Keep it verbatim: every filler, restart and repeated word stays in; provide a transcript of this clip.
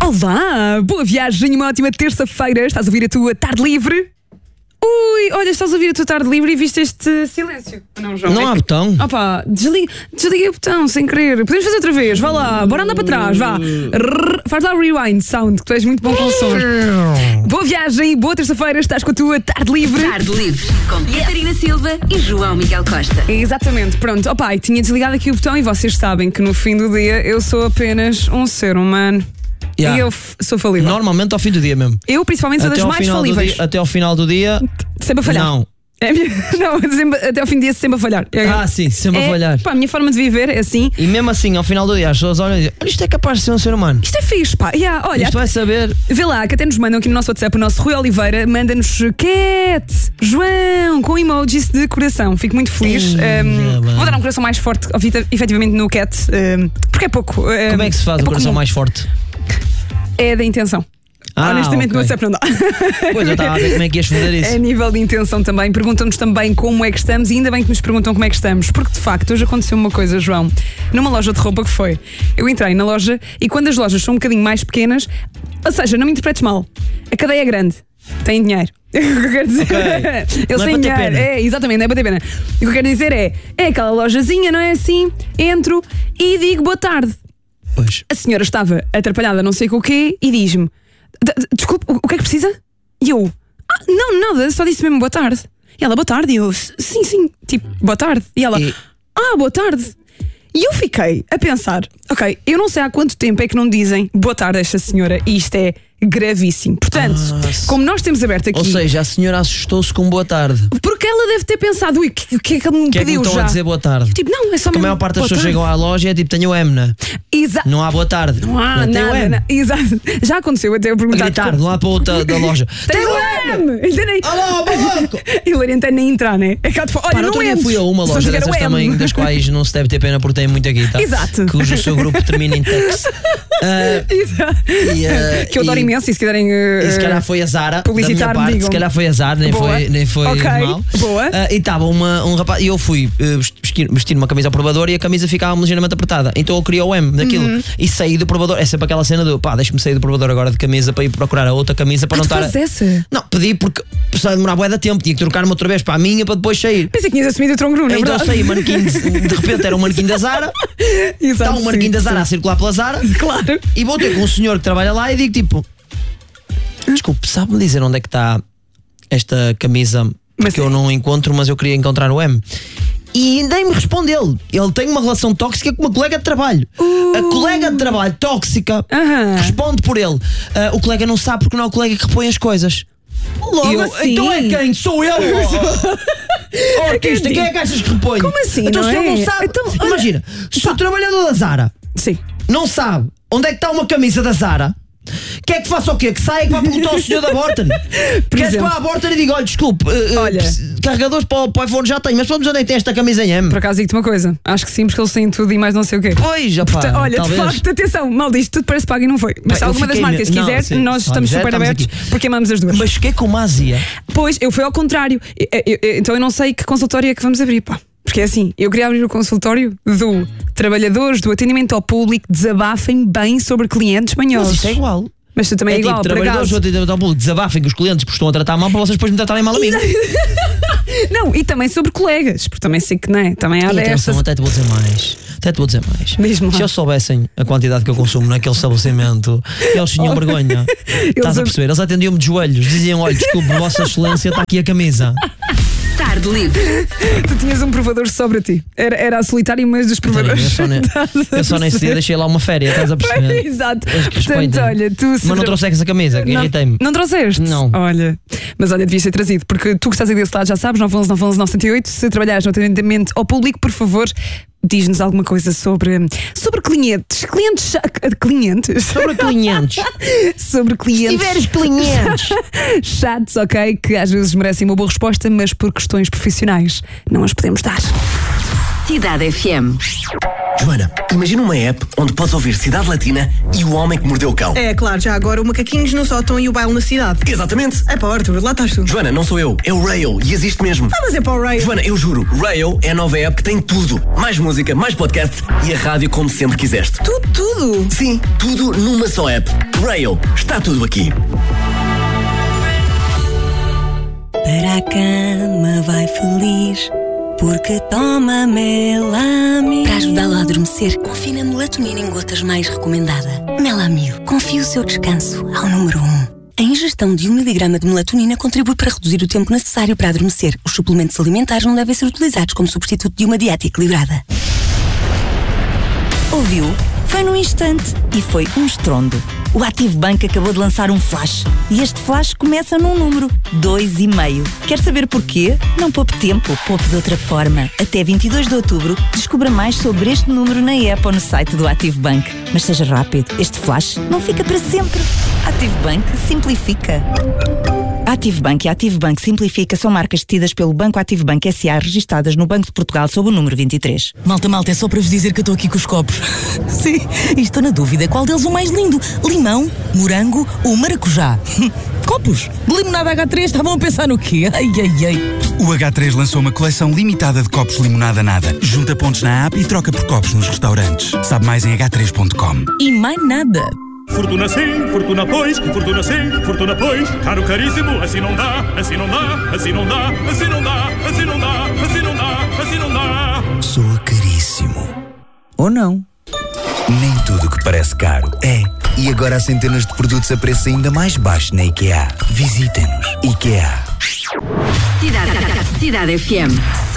Olá, boa viagem, uma ótima terça-feira. Estás a ouvir a tua tarde livre? Ui, olha, estás a ouvir a tua tarde livre e viste este silêncio. Não, João? Não há que... botão. Opa, desliguei, desliguei o botão sem querer. Podemos fazer outra vez, vá lá, bora andar para trás, vá. Rrr, faz lá o rewind sound, que tu és muito bom com sons. Boa viagem, boa terça-feira, estás com a tua tarde livre. Tarde livre, com Catarina Silva e João Miguel Costa. Exatamente, pronto. Opa, e tinha desligado aqui o botão e vocês sabem que no fim do dia eu sou apenas um ser humano. Yeah. E eu f- sou falível. Normalmente ao fim do dia mesmo. Eu principalmente sou até das mais falíveis. Dia, até ao final do dia. Sempre a falhar. Não. É minha, não, sempre, até ao fim do dia sempre a falhar. Ah, sim, sempre é, a falhar. Pá, a minha forma de viver é assim. E mesmo assim, ao final do dia, as pessoas olham e dizem: olha, isto é capaz de ser um ser humano. Isto é fixe, pá. Yeah, olha, isto vai saber. Vê lá, que até nos mandam aqui no nosso WhatsApp, o nosso Rui Oliveira manda-nos Cat, João, com emojis de coração. Fico muito feliz. Ei, um, vou dar um coração mais forte, efetivamente, no Cat, um, porque é pouco. Um, Como é que se faz é um coração comum. mais forte? É da intenção. Ah, honestamente, okay. no WhatsApp não dá. Pois, eu estava a ver como é que ias fazer isso. É a nível de intenção também. Perguntam-nos também como é que estamos e ainda bem que nos perguntam como é que estamos. Porque de facto, hoje aconteceu uma coisa, João. Numa loja de roupa que foi. Eu entrei na loja e quando as lojas são um bocadinho mais pequenas, ou seja, não me interpretes mal, a cadeia é grande, tem dinheiro. O que eu quero dizer okay. Eles têm dinheiro. É, exatamente, não é bater pena. E o que eu quero dizer é: é aquela lojazinha, não é assim? Entro e digo boa tarde. Pois. A senhora estava atrapalhada, não sei com o quê, e diz-me: desculpe, o que é que precisa? E eu: ah, não, nada, só disse mesmo boa tarde. E ela: boa tarde. E eu: sim, sim, tipo, boa tarde. E ela: e... ah, boa tarde. E eu fiquei a pensar: ok, eu não sei há quanto tempo é que não dizem boa tarde a esta senhora, e isto é gravíssimo. Portanto, ah, como nós temos aberto aqui. Ou seja, a senhora assustou-se com boa tarde. Porque ela deve ter pensado: ui, o que, que é que ele me que pediu é que me já? a dizer boa tarde? Tipo, não, é só Porque a maior parte das pessoas chegam à loja e é tipo: tenho o M, né? Exato. Não há boa tarde. Não há não, nada, tem o M. Não. Exato. Já aconteceu até eu perguntar. A gritar de um lado para o outro da loja: tem o M! Ainda nem. Alô, banco! E o Lariante nem entrar, né? É que olha, Pá, não é. Fui a uma loja dessas também, das quais não se deve ter pena porque tem muito aqui, tá? Exato. Cujo seu grupo termina em Tex. Uh, Exato. E, uh, que eu adoro e, imenso, e se quiserem. Uh, e se calhar foi a Zara. Publicitar, da minha parte, digam. se calhar foi a Zara, nem Boa. foi, nem foi okay. mal. Boa. Uh, e estava um rapaz, e eu fui uh, vestir, vestir uma camisa ao provador e a camisa ficava ligeiramente apertada. Então eu queria o M daquilo. Uhum. E saí do provador. É sempre aquela cena do pá, deixa-me sair do provador agora de camisa para ir procurar a outra camisa para ah, não estar. A... essa? Não, pedi porque precisava demorar bué de tempo, tinha que trocar-me outra vez para a minha para depois sair. Pensei que tinhas assumido o tronco, não é? Então eu saí, manequim, de, de repente era um manequim da Zara. Está um manequim da Zara sim. a circular pela Zara. Claro. E vou ter com um senhor que trabalha lá e digo tipo: desculpe, sabe-me dizer onde é que está esta camisa? Porque mas, eu não encontro, mas eu queria encontrar o M. E nem me responde ele. Ele tem uma relação tóxica com uma colega de trabalho. Uh. A colega de trabalho tóxica uh-huh. responde por ele. Uh, o colega não sabe porque não é o colega que repõe as coisas. Logo eu, assim. Então é quem? Sou eu! Oh, artista, quem é que achas que repõe? Como assim? Então não se é? ele não sabe. Então, imagina, se o trabalhador da Zara sim. não sabe onde é que está uma camisa da Zara, quer que faça o quê? Que saia e que vá perguntar ao senhor da Borton? Queres que vá à Borton e diga: olha, desculpe, uh, olha, carregadores para o, para o iPhone já tenho, mas vamos onde é que tem esta camisa em M? Por acaso digo-te uma coisa: acho que sim, porque eles têm tudo e mais não sei o quê. Pois, já pá. Olha, talvez. de facto, atenção, mal disto, tudo parece pago e não foi. Mas se alguma das marcas não, quiser, sim, nós estamos super estamos abertos aqui. porque amamos as duas. Mas fiquei com uma azia. Pois, eu fui ao contrário. Eu, eu, eu, então eu não sei que consultório é que vamos abrir, pá. Porque é assim, eu queria abrir o consultório do trabalhadores do atendimento ao público desabafem bem sobre clientes manhosos. Mas isto é igual. Mas tu também é, é igual, tipo, trabalhadores do atendimento ao público desabafem que os clientes que estão a tratar mal para vocês depois me tratarem mal a mim. Não, e também sobre colegas, porque também sei que não é. Também há destas. Até te vou dizer mais. Até te vou dizer mais. Mesmo Se eles soubessem a quantidade que eu consumo naquele estabelecimento, eles tinham oh. vergonha. Estás a perceber? Eles atendiam-me de joelhos, diziam: olha, desculpe, Vossa Excelência, está aqui a camisa. Tarde livre. Tu tinhas um provador só para ti. Era, era a solitária, mas dos provadores. Eu só, ne... eu só nesse dia deixei lá uma férias, estás a perceber? Exato. Portanto, olha, tu mas não tra... trouxeste a camisa, que irritei-me. Não trouxeste? Não. Olha, mas olha, devias ser trazido, porque tu que estás aí desse lado já sabes, nove um um nove um um nove zero oito. Se trabalhares no atendimento ao público, por favor, diz-nos alguma coisa sobre sobre clientes. Clientes. Clientes. Sobre clientes. Sobre clientes. Se tiveres clientes. Chatos, ok? Que às vezes merecem uma boa resposta, mas por questões profissionais não as podemos dar. Cidade F M. Joana, imagina uma app onde podes ouvir Cidade Latina e O Homem que Mordeu o Cão. É claro, já agora o Macaquinhos no Sótão e o Baile na Cidade. Exatamente. É pá, Arthur, lá estás tu. Joana, não sou eu, é o Rail e existe mesmo. Ah, mas é para o Rail. Joana, eu juro, Rail é a nova app que tem tudo. Mais música, mais podcast e a rádio como sempre quiseste. Tudo, tudo? Sim, tudo numa só app. Rail, está tudo aqui. Para a cama vai feliz, porque toma Melamil. Para ajudá-lo a adormecer, confie na melatonina em gotas mais recomendada. Melamil, confie o seu descanso ao número um. A ingestão de um miligrama de melatonina contribui para reduzir o tempo necessário para adormecer. Os suplementos alimentares não devem ser utilizados como substituto de uma dieta equilibrada. Ouviu? Foi num instante e foi um estrondo. O Active Bank acabou de lançar um flash e este flash começa num número, dois e meio. Quer saber porquê? Não poupe tempo, poupe de outra forma. Até vinte e dois de outubro, descubra mais sobre este número na app ou no site do Active Bank. Mas seja rápido, este flash não fica para sempre. Active Bank simplifica. Active Bank e Active Bank Simplifica são marcas detidas pelo Banco Active Bank S A registadas no Banco de Portugal sob o número vinte e três. Malta, malta, é só para vos dizer que eu estou aqui com os copos. Sim, e estou na dúvida qual deles o mais lindo, limão, morango ou maracujá. Copos de limonada agá três, estavam a pensar no quê? Ai, ai, ai. O agá três lançou uma coleção limitada de copos limonada nada. Junta pontos na app e troca por copos nos restaurantes. Sabe mais em agá três ponto com. E mais nada. Fortuna sim, fortuna pois, fortuna sim, fortuna pois. Caro caríssimo, assim não dá, assim não dá, assim não dá, assim não dá, assim não dá, assim não dá, assim não dá. Soa caríssimo. Ou não? Nem tudo o que parece caro é. E agora há centenas de produtos a preço ainda mais baixo na IKEA. Visitem-nos. IKEA. Cidade, Cidade F M.